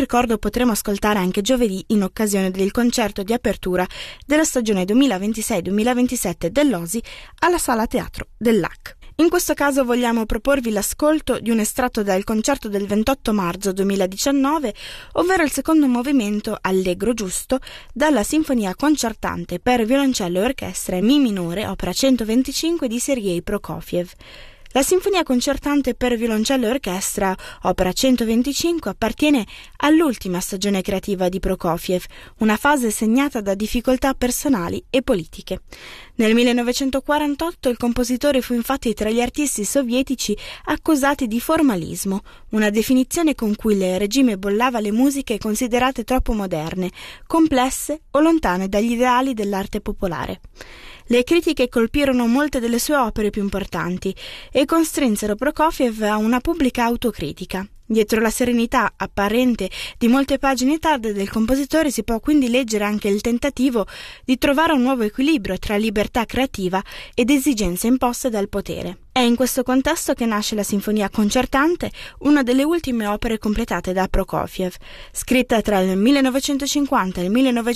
ricordo potremo ascoltare anche giovedì in occasione del concerto di apertura della stagione 2026-2027 dell'Osi alla Sala Teatro del LAC. In questo caso vogliamo proporvi l'ascolto di un estratto dal concerto del 28 marzo 2019, ovvero il secondo movimento Allegro giusto dalla Sinfonia concertante per violoncello e orchestra in Mi minore, opera 125 di Sergei Prokofiev. La Sinfonia concertante per violoncello e orchestra, opera 125, appartiene all'ultima stagione creativa di Prokofiev, una fase segnata da difficoltà personali e politiche. Nel 1948 il compositore fu infatti tra gli artisti sovietici accusati di formalismo, una definizione con cui il regime bollava le musiche considerate troppo moderne, complesse o lontane dagli ideali dell'arte popolare. Le critiche colpirono molte delle sue opere più importanti e costrinsero Prokofiev a una pubblica autocritica. Dietro la serenità apparente di molte pagine tarde del compositore si può quindi leggere anche il tentativo di trovare un nuovo equilibrio tra libertà creativa ed esigenze imposte dal potere. È in questo contesto che nasce la Sinfonia concertante, una delle ultime opere completate da Prokofiev. Scritta tra il 1950 e il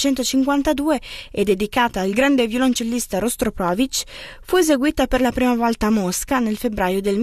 1952 e dedicata al grande violoncellista Rostropovich, fu eseguita per la prima volta a Mosca nel febbraio del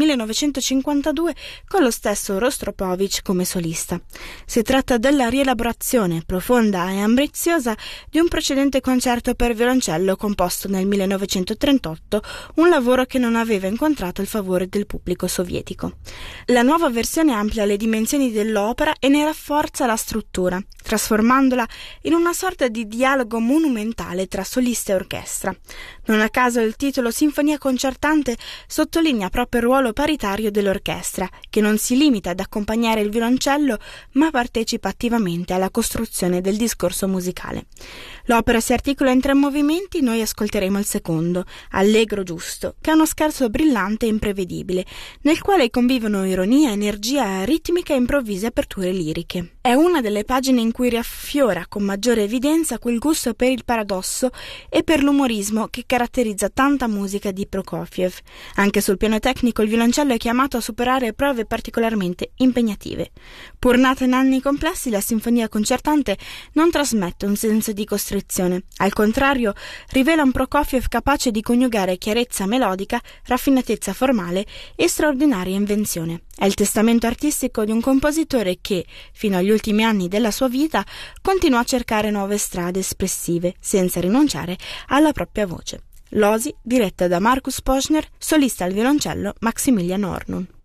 1952 con lo stesso Rostropovich come solista. Si tratta della rielaborazione profonda e ambiziosa di un precedente concerto per violoncello composto nel 1938, un lavoro che non aveva incontrato il favore del pubblico sovietico. La nuova versione amplia le dimensioni dell'opera e ne rafforza la struttura, trasformandola in una sorta di dialogo monumentale tra solista e orchestra. Non a caso il titolo Sinfonia concertante sottolinea proprio il ruolo paritario dell'orchestra, che non si limita ad accompagnare il violoncello, ma partecipa attivamente alla costruzione del discorso musicale. L'opera si articola in 3 movimenti, noi ascolteremo il secondo, Allegro giusto, che è uno scherzo brillante e imprevedibile, nel quale convivono ironia, energia, ritmica e improvvise aperture liriche. È una delle pagine in cui riaffiora con maggiore evidenza quel gusto per il paradosso e per l'umorismo che caratterizza tanta musica di Prokofiev. Anche sul piano tecnico il violoncello è chiamato a superare prove particolarmente impegnative. Pur nata in anni complessi, la Sinfonia concertante non trasmette un senso di costrizione. Al contrario, rivela un Prokofiev capace di coniugare chiarezza melodica, raffinatezza formale e straordinaria invenzione. È il testamento artistico di un compositore che, fino agli ultimi anni della sua vita, continua a cercare nuove strade espressive, senza rinunciare alla propria voce. L'Osi, diretta da Markus Posner, solista al violoncello Maximilian Hornung.